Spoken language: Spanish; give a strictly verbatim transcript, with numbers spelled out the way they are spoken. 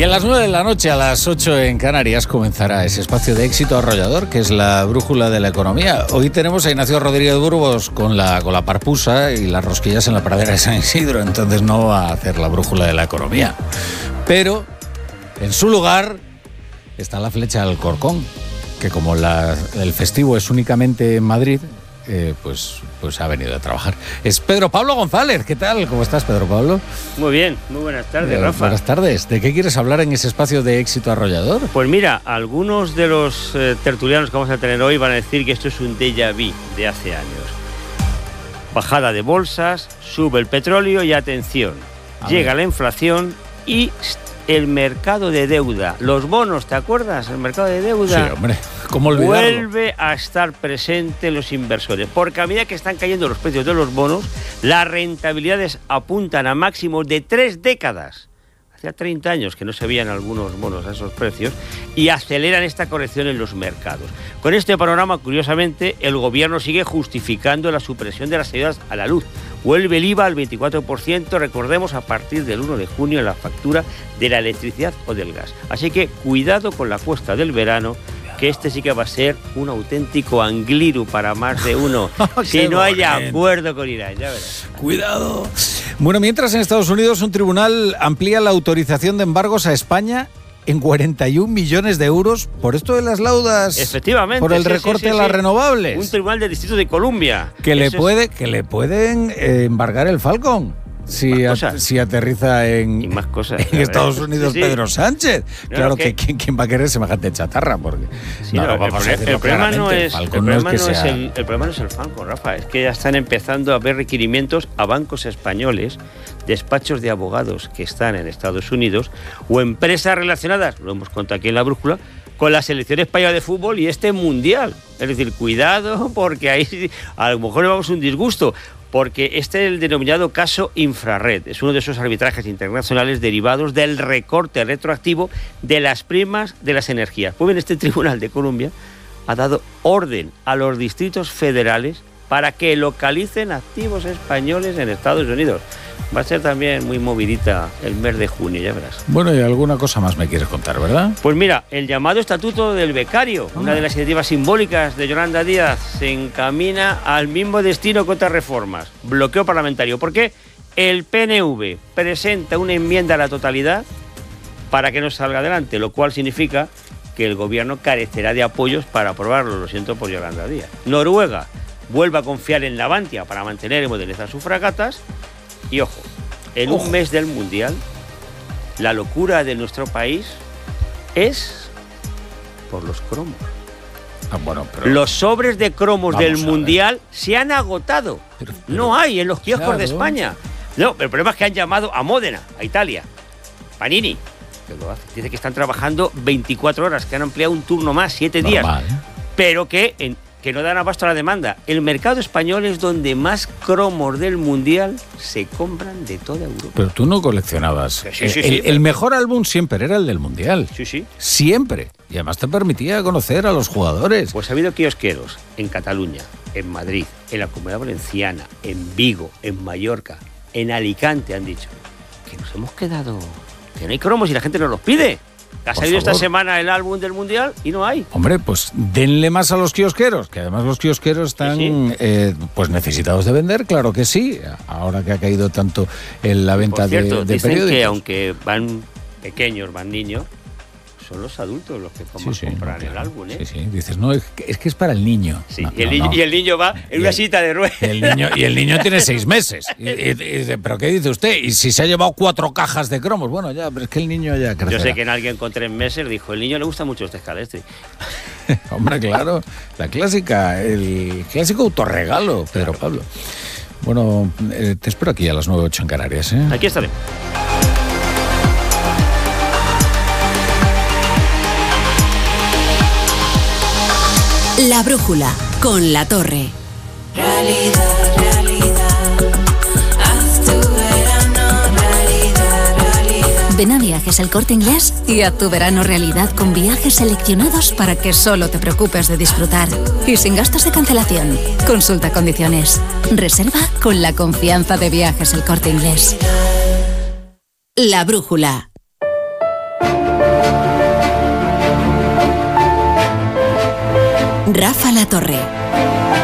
Y a las nueve de la noche, a las ocho en Canarias, comenzará ese espacio de éxito arrollador que es la brújula de la economía. Hoy tenemos a Ignacio Rodríguez Burgos con la, con la parpusa y las rosquillas en la pradera de San Isidro, entonces no va a hacer la brújula de la economía. Pero en su lugar está la flecha del Corcón, que como la, el festivo es únicamente en Madrid, eh, pues, pues ha venido a trabajar. Es Pedro Pablo González. ¿Qué tal? ¿Cómo estás, Pedro Pablo? Muy bien, muy buenas tardes, eh, Rafa. Buenas tardes. ¿De qué quieres hablar en ese espacio de éxito arrollador? Pues mira, algunos de los eh, tertulianos que vamos a tener hoy van a decir que esto es un déjà vu de hace años. Bajada de bolsas, sube el petróleo y atención, a llega ver. la inflación y el mercado de deuda. Los bonos, ¿te acuerdas? El mercado de deuda. Sí, hombre, ¿cómo olvidarlo? Vuelve a estar presente en los inversores, porque a medida que están cayendo los precios de los bonos, las rentabilidades apuntan a máximos de tres décadas. Hacía treinta años que no se veían algunos bonos a esos precios y aceleran esta corrección en los mercados. Con este panorama, curiosamente, el gobierno sigue justificando la supresión de las ayudas a la luz. Vuelve el I V A al veinticuatro por ciento, recordemos, a partir del uno de junio en la factura de la electricidad o del gas. Así que cuidado con la cuesta del verano, que este sí que va a ser un auténtico angliru para más de uno, si no hay acuerdo con Irán, ya verás. Cuidado. Bueno, mientras en Estados Unidos un tribunal amplía la autorización de embargos a España en cuarenta y un millones de euros por esto de las laudas. Efectivamente. Por el sí, recorte sí, sí, a las sí. renovables. Un tribunal del Distrito de Columbia. Que le Eso puede, es... que le pueden eh, embargar el Falcon. Si, a, si aterriza en, y más cosas, en Estados Unidos, sí, sí. Pedro Sánchez. No, claro que, que ¿quién, quién va a querer semejante chatarra, porque sí, no, no, vamos el, a el problema no es el, el problema no es, sea... el, el problema no es el Falcon, Rafa, es que ya están empezando a haber requerimientos a bancos españoles, despachos de abogados que están en Estados Unidos o empresas relacionadas, lo hemos contado aquí en la brújula, con la selección española de fútbol y este mundial. Es decir, cuidado, porque ahí a lo mejor le vamos un disgusto. Porque este es el denominado caso Infrared. Es uno de esos arbitrajes internacionales derivados del recorte retroactivo de las primas de las energías. Pues bien, este Tribunal de Columbia ha dado orden a los distritos federales para que localicen activos españoles en Estados Unidos. Va a ser también muy movidita el mes de junio, ya verás. Bueno, y alguna cosa más me quieres contar, ¿verdad? Pues mira, el llamado Estatuto del Becario, ah. una de las iniciativas simbólicas de Yolanda Díaz, se encamina al mismo destino que otras reformas. Bloqueo parlamentario. ¿Por qué? El P N V presenta una enmienda a la totalidad para que no salga adelante, lo cual significa que el gobierno carecerá de apoyos para aprobarlo. Lo siento por Yolanda Díaz. Noruega vuelve a confiar en Navantia para mantener y modernizar sus fragatas. Y ojo, en ojo. un mes del Mundial, la locura de nuestro país es por los cromos. Ah, bueno, pero... Los sobres de cromos del Mundial se han agotado. Pero, pero, no hay en los kioscos claro. de España. No, pero el problema es que han llamado a Módena, a Italia. Panini, que lo hace. Dice que están trabajando veinticuatro horas, que han ampliado un turno más, siete días. Normal. Pero que... En, que no dan abasto a la demanda. El mercado español es donde más cromos del Mundial se compran de toda Europa. Pero tú no coleccionabas. Sí, sí, el, sí, el mejor álbum siempre era el del Mundial. Sí, sí. Siempre. Y además te permitía conocer a los jugadores. Pues ha habido kiosqueros en Cataluña, en Madrid, en la Comunidad Valenciana, en Vigo, en Mallorca, en Alicante, han dicho que nos hemos quedado, que no hay cromos y la gente nos los pide. Ha salido esta semana el álbum del Mundial y no hay. Hombre, pues denle más a los kiosqueros, que además los kiosqueros están sí, sí. Eh, pues necesitados de vender, claro que sí, ahora que ha caído tanto en la venta Por cierto, de, de dicen periódicos. Que aunque van pequeños, van niños, son los adultos los que sí, sí, compran claro. el álbum, ¿eh? Sí, sí, dices, no, es que es, que es para el niño. Sí, no, y, el no, niño no. y el niño va en y una el, cita de ruedas. El niño, y el niño tiene seis meses. Y, y, y dice, ¿pero qué dice usted? Y si se ha llevado cuatro cajas de cromos, bueno, ya, pero es que el niño ya crecerá. Yo sé que en alguien con tres meses dijo, el niño le gusta mucho este escalestre. Hombre, claro, la clásica, el clásico autorregalo, Pedro Pablo. Bueno, eh, te espero aquí a las nueve ocho en Canarias, ¿eh? Aquí estaré. La brújula con La Torre. Realidad, realidad, haz tu verano, realidad, realidad. Ven a Viajes El Corte Inglés y haz tu verano realidad con viajes seleccionados para que solo te preocupes de disfrutar y sin gastos de cancelación. Consulta condiciones. Reserva con la confianza de Viajes El Corte Inglés. La brújula. Rafa La Torre.